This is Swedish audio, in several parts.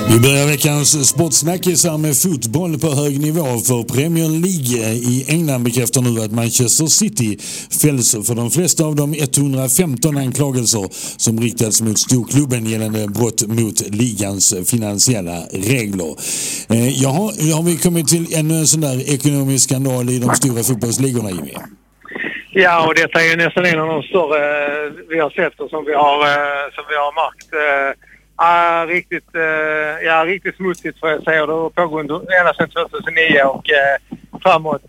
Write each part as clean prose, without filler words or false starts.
Vi börjar veckans sportsnackisar med fotboll på hög nivå för Premier League. I England bekräftar nu att Manchester City fälls för de flesta av de 115 anklagelser som riktats mot storklubben gällande brott mot ligans finansiella regler. Har vi kommit till ännu en sån där ekonomisk skandal i de stora fotbollsligorna, Jimmy? Ja, och detta är ju nästan en av de större vi har sett och som vi har märkt. Riktigt smutsigt får jag säga. Det har pågått ända sedan 2009 och framåt.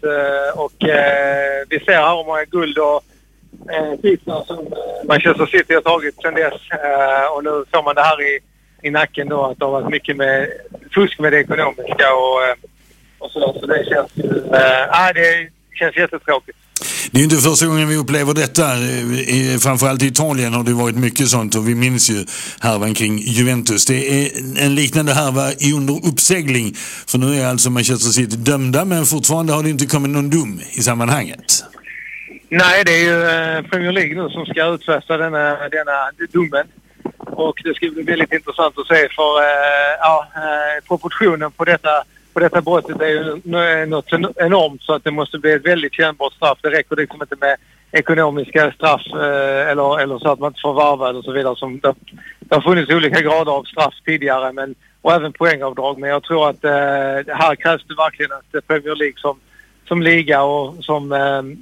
Vi ser här hur många guld och titlar som Manchester City har tagit sedan dess. Och nu får man det här i nacken då, att det har varit mycket med fusk med det ekonomiska och så det känns det känns jättetråkigt. Det är inte första gången vi upplever detta. Framförallt i Italien har det varit mycket sånt, och vi minns ju härvan kring Juventus. Det är en liknande härva under uppsegling, för nu är alltså Manchester City dömda, men fortfarande har det inte kommit någon dom i sammanhanget. Nej, det är ju Premier League nu som ska utfästa denna domen. Och det ska bli väldigt intressant att se, för proportionen på detta brottet är ju något enormt, så att det måste bli ett väldigt kännbart straff. Det räcker liksom inte med ekonomiska straff eller så att man inte får varva eller så vidare. Det har funnits olika grader av straff tidigare och även poängavdrag. Men jag tror att här krävs det verkligen att Premier League som liga och som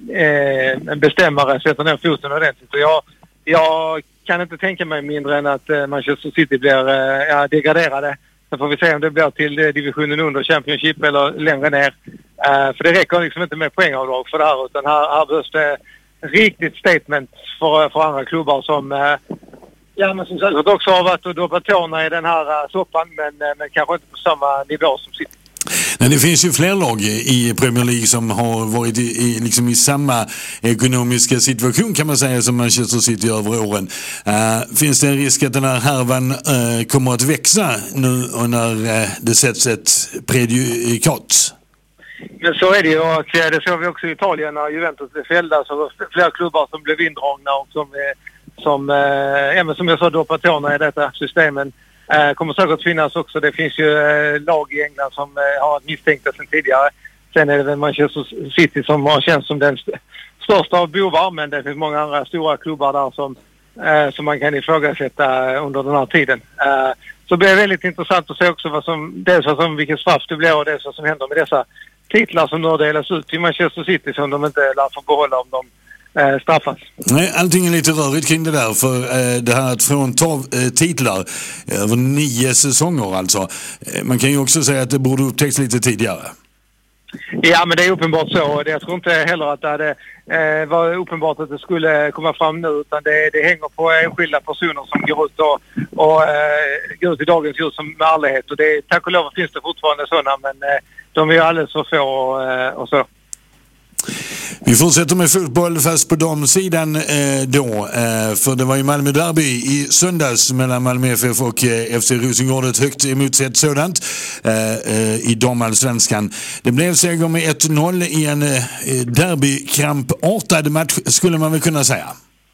en bestämmare sätter ner foten ordentligt. Och jag kan inte tänka mig mindre än att Manchester City blir degraderade. Så får vi se om det blir till divisionen under Championship eller längre ner. För det räcker liksom inte med poängavdrag för det här, utan här behövs det riktigt statement för andra klubbar som som säkert också har varit och doppat tårna i den här soppan, men kanske inte på samma nivå som City. Men det finns ju fler lag i Premier League som har varit i samma ekonomiska situation, kan man säga, som Manchester City över åren. Finns det en risk att den här härvan kommer att växa nu och när det sätts ett prejudikat? Men så är det ju, och det såg vi också i Italien när Juventus blev fällda, så var flera klubbar som blev indragna och som jag sa, doppat tårna i detta systemen. Kommer säkert finnas också. Det finns ju lag i England som har misstänkta sedan tidigare. Sen är det väl Manchester City som har känts som den största av bovar, men det finns många andra stora klubbar där som man kan ifrågasätta under den här tiden. Så det blir väldigt intressant att se också vilket straff det blir och det som händer med dessa titlar som nu delas ut till Manchester City, som de inte lär få behålla om de straffas. Nej, allting är lite rörigt kring det där, för det här att frånta titlar över 9 säsonger alltså. Man kan ju också säga att det borde upptäckas lite tidigare. Ja, men det är uppenbart så. Jag tror inte heller att det var uppenbart att det skulle komma fram nu, utan det hänger på enskilda personer som går ut och går ut i dagens ljus som med ärlighet. Och tack och lov finns det fortfarande sådana, men de är ju alldeles för få och så. Vi fortsätter med fotboll, fast på damsidan för det var ju Malmö derby i söndags mellan Malmö FF och FC Rosengård, ett högt emotsett sådant i damallsvenskan. Det blev seger med 1-0 i en derbykrampartad match, skulle man väl kunna säga.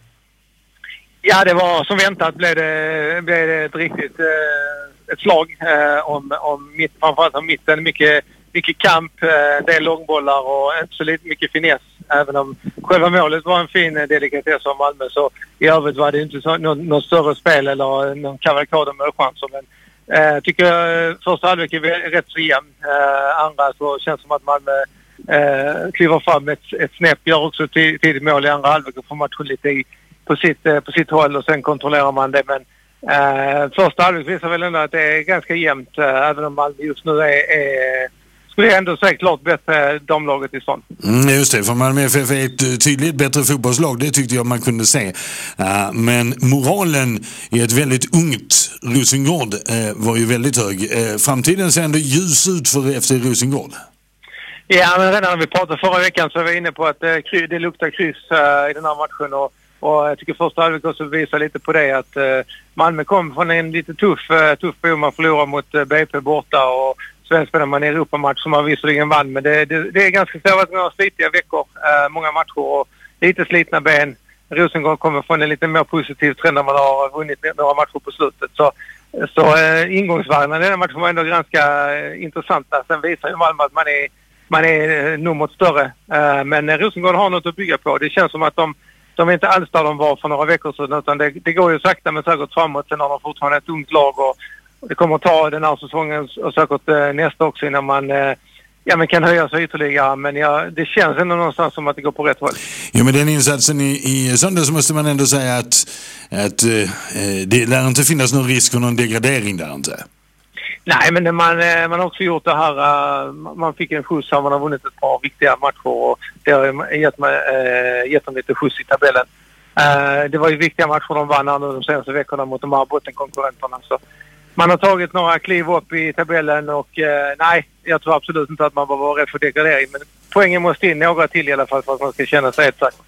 Ja, det var som väntat, blev det ett riktigt ett slag framförallt om mitten, mycket kamp, en del långbollar och inte så lite mycket finess. Även om själva målet var en fin delikatess av Malmö, så i övrigt var det inte något större spel eller någon kavalkad med chanser. Men jag tycker första halvlek är rätt så jämn. Andra så känns det som att Malmö kliver fram ett snäpp, gör också tidigt mål i andra halvlek och får matchen lite på sitt håll, och sen kontrollerar man det. Men första halvlek visar väl ändå att det är ganska jämnt, även om Malmö just nu skulle jag ändå säga klart bättre damlaget i stan. Just det, för Malmö FF är ett tydligt bättre fotbollslag, det tyckte jag man kunde se. Men moralen i ett väldigt ungt Rosengård var ju väldigt hög. Framtiden ser ändå ljus ut för FC Rosengård. Ja, men redan när vi pratade förra veckan så var vi inne på att det luktar kryss i den här matchen, och jag tycker första halvlek också visar lite på det, att Malmö kom från en lite tuff period. Man förlorar mot BP borta, och sen spelar man i Europamatch som man visserligen vann, men det är ganska svårt med slitiga veckor, många matcher och lite slitna ben. Rosengård kommer från en lite mer positiv trend när man har vunnit några matcher på slutet. Så Så ingångsvärdena i den matchen var ändå ganska intressanta. Sen visar ju Malmö att man är numret större. Men Rosengård har något att bygga på. Det känns som att de är inte alls där de var för några veckor sedan, utan det går ju sakta men säkert framåt. Sen har de fortfarande ett ungt lag och det kommer att ta den här säsongen och säkert nästa också innan man kan höja sig ytterligare. Men det känns ändå någonstans som att det går på rätt håll. Ja, med den insatsen i söndag så måste man ändå säga att det lär inte finnas någon risk för någon degradering där inte. Nej, men man har också gjort det här. Man fick en skjuts här, man har vunnit ett par viktiga matcher och det har gett dem lite skjuts i tabellen. Det var ju viktiga matcher de vann nu de senaste veckorna mot de här bottenkonkurrenterna. Så man har tagit några kliv upp i tabellen och nej, jag tror absolut inte att man var rädd för degradering. Men poängen måste in några till i alla fall för att man ska känna sig ett säkert.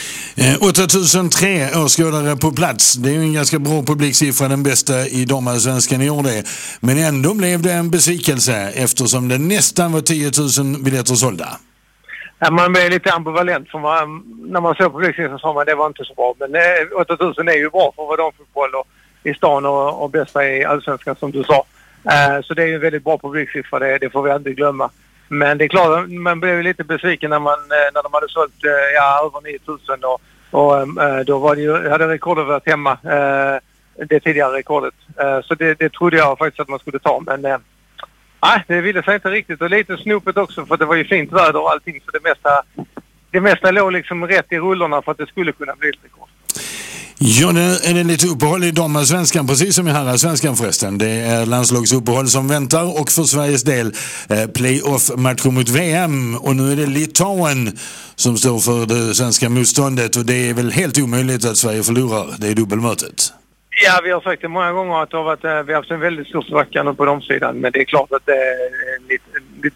8003 åskådare på plats. Det är ju en ganska bra publiksiffra, den bästa i damallsvenskan i år det. Men ändå blev det en besvikelse eftersom det nästan var 10 000 biljetter sålda. Ja, man blir lite ambivalent för när man såg publiksiffran sa man det var inte så bra. Men 8000 är ju bra för vad de fotboll och i stan och bästa i allsvenskan som du sa. Så det är ju en väldigt bra publiksiffra, det får vi aldrig glömma. Men det är klart, man blev lite besviken när de hade sålt över 9000 och då var det ju, hade rekordet varit hemma, det tidigare rekordet. Så det trodde jag faktiskt att man skulle ta, men det ville sig inte riktigt och lite snopet också för det var ju fint väder och allting så det mesta låg liksom rätt i rullorna för att det skulle kunna bli ett rekord. Ja, det är lite uppehåll i damallsvenskan, precis som i herrallsvenskan förresten. Det är landslagsuppehåll som väntar och för Sveriges del playoff-matcher mot VM. Och nu är det Litauen som står för det svenska motståndet och det är väl helt omöjligt att Sverige förlorar det är dubbelmötet. Ja, vi har sagt det många gånger att det har varit, vi har haft en väldigt stor svacka nu på de sidan. Men det är klart att det är lite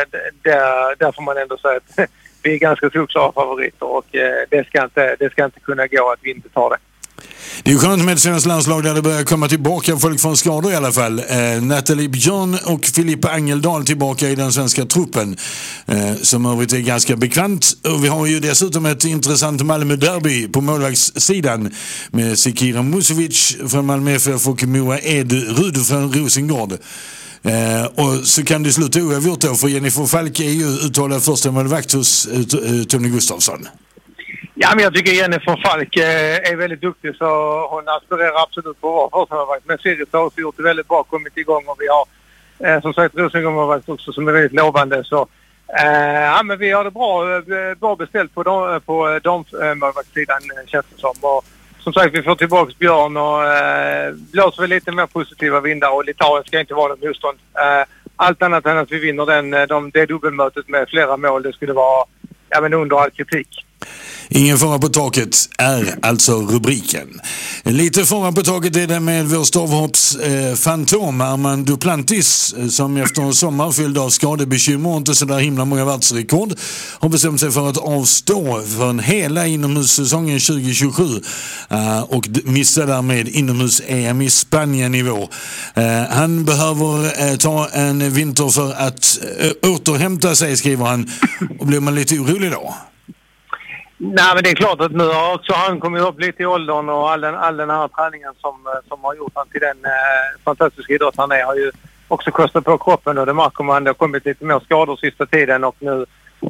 där får man ändå säga att vi är ganska solklara favoriter och det ska inte kunna gå att vi inte tar det. Det är ju skönt med ett svenskt landslag där det börjar komma tillbaka folk från skador i alla fall. Nathalie Björn och Filippa Angeldal tillbaka i den svenska truppen som övrigt är ganska bekant. Och vi har ju dessutom ett intressant Malmö-derby på målvaktssidan med Sekira Musovic från Malmö FF och Moa Edrud från Rosengård. Och så kan det sluta oavgjort då för Jennifer Falk är ju uttalad första målvakt hos Tony Gustafsson. Ja, men jag tycker Jennifer Falk är väldigt duktig så hon aspirerar absolut på att vara första målvakt. Men Sirius har också gjort det väldigt bra, kommit igång och vi har som sagt Rosengård också som är väldigt lovande så men vi har det bra beställt på de målvaktssidan känns det som. Och som sagt, vi får tillbaka Björn och blåser väl lite mer positiva vindar och Litauen ska inte vara något motstånd. Allt annat än att vi vinner det dubbelmötet med flera mål, det skulle vara under all kritik. Ingen fara på taket är alltså rubriken. Lite fara på taket är det med vår stavhopps-fantom Armand Duplantis som efter en sommar fylld av skadebekymmer och inte så där himla många världsrekord har bestämt sig för att avstå från hela inomhussäsongen 2027 och missa därmed inomhus-EM i Spanien i vår. Han behöver ta en vinter för att återhämta sig, skriver han. Och blir man lite orolig då? Nej, men det är klart att nu har också han kommit upp lite i åldern och all den här träningen som har gjort han till den fantastiska idrott han är har ju också kostat på kroppen och det märker man. Det har kommit lite mer skador sista tiden och nu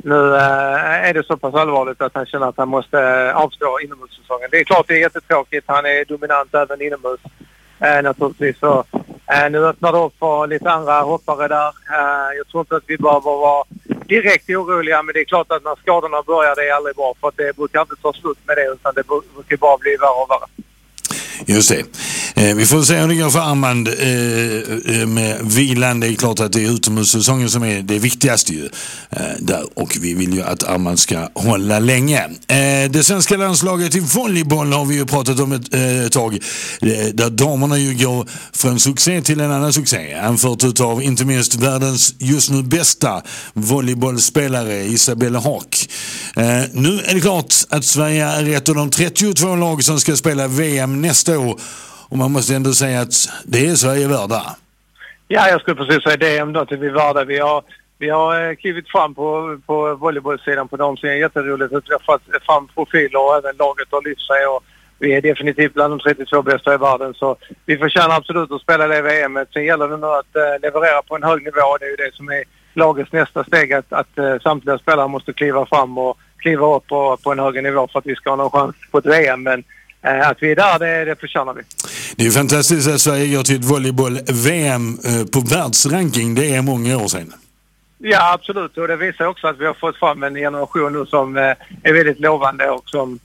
är det så pass allvarligt att han känner att han måste avstå inomhussäsongen. Det är klart det är jättetråkigt. Han är dominant även inomhus naturligtvis. Så, nu öppnar det upp för lite andra hoppare där. Jag tror inte att vi behöver vara direkt oroliga, men det är klart att när skadorna börjar det är aldrig bra för att det brukar inte ta slut med det utan det brukar bara bli värre och värre. Just det. Vi får se hur det går för Armand med vilan. Det är klart att det är utomhussäsongen som är det viktigaste ju där och vi vill ju att Armand ska hålla länge. Det svenska landslaget i volleyboll har vi ju pratat om ett tag där damerna ju går från succé till en annan succé. Anfört utav inte minst världens just nu bästa volleybollspelare Isabella Haak. Nu är det klart att Sverige är ett av de 32 lag som ska spela VM nästa år. Och man måste ändå säga att det är Sverige värda. Ja, jag skulle precis säga det om att vi är värda. Vi har klivit fram på volleybollsidan på damsidan. Jätteroligt att vi har fått fram profiler och även laget har lyft sig. vi är definitivt bland de 32 bästa i världen. Så vi förtjänar absolut att spela det VM. Sen gäller det nu att leverera på en hög nivå. Det är ju det som är lagets nästa steg. Att samtliga spelare måste kliva fram och kliva upp på en högre nivå för att vi ska ha någon chans på ett VM. Men att vi är där, det förtjänar vi. Det är ju fantastiskt att Sverige går till ett volleyboll-VM på världsranking. Det är många år sedan. Ja, absolut. Och det visar också att vi har fått fram en generation nu som är väldigt lovande och som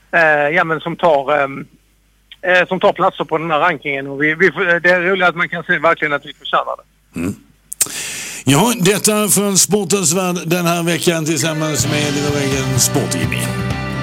tar platser på den här rankingen. Och det är roligt att man kan se verkligen att vi förtjänar det. Mm. Ja, detta från Sportens värld den här veckan tillsammans med vår egen Sportjimmy.